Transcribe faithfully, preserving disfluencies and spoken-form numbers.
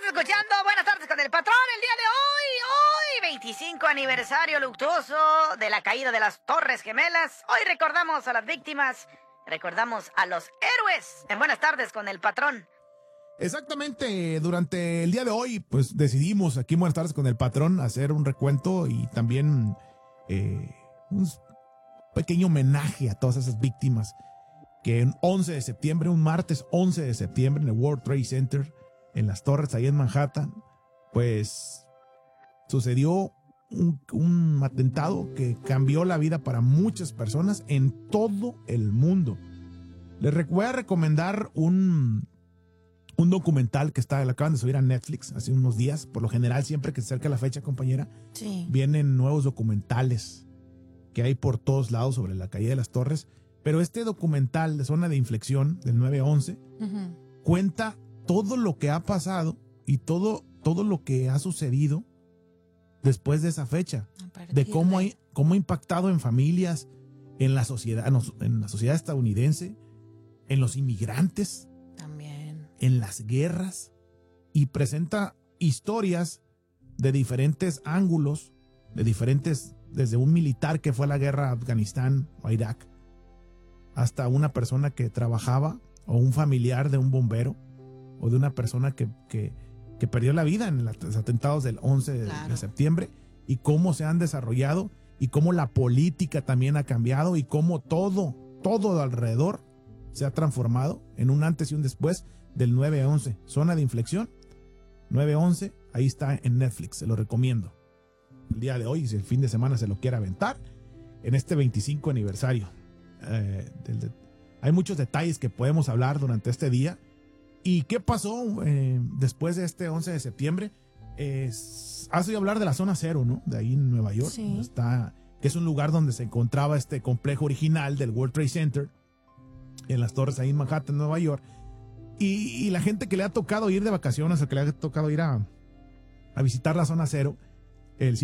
escuchando Buenas tardes con el patrón. El día de hoy, hoy, veinticinco aniversario luctuoso de la caída de las Torres Gemelas. Hoy recordamos a las víctimas, recordamos a los héroes. En Buenas tardes con el patrón. Exactamente, durante el día de hoy, pues decidimos aquí en Buenas tardes con el patrón hacer un recuento y también eh, un pequeño homenaje a todas esas víctimas que en once de septiembre, un martes once de septiembre en el World Trade Center, en las torres ahí en Manhattan, pues sucedió un, un atentado que cambió la vida para muchas personas en todo el mundo. Les voy a recomendar un... Un documental que está, lo acaban de subir a Netflix hace unos días. Por lo general, siempre que se acerca la fecha, compañera, sí, vienen nuevos documentales que hay por todos lados sobre la caída de las torres. Pero este documental de Zona de Inflexión del nueve once uh-huh. cuenta todo lo que ha pasado y todo, todo lo que ha sucedido después de esa fecha. De cómo, hay, cómo ha impactado en familias, en la sociedad, en la sociedad estadounidense, en los inmigrantes, en las guerras, y presenta historias de diferentes ángulos, de diferentes, desde un militar que fue a la guerra a Afganistán o a Irak, hasta una persona que trabajaba, o un familiar de un bombero, o de una persona que, que, que perdió la vida en los atentados del once de, claro. de septiembre, y cómo se han desarrollado, y cómo la política también ha cambiado, y cómo todo, todo alrededor se ha transformado en un antes y un después del nueve once. Zona de Inflexión, nueve once, ahí está en Netflix, se lo recomiendo. El día de hoy, si el fin de semana se lo quiere aventar, en este veinticinco aniversario. Eh, del, de, hay muchos detalles que podemos hablar durante este día. ¿Y qué pasó eh, después de este once de septiembre? Eh, has oído hablar de la Zona Cero, ¿no? De ahí en Nueva York, sí. está, que es un lugar donde se encontraba este complejo original del World Trade Center, en las torres ahí en Manhattan, Nueva York. Y, y la gente que le ha tocado ir de vacaciones o que le ha tocado ir a, a visitar la Zona Cero, el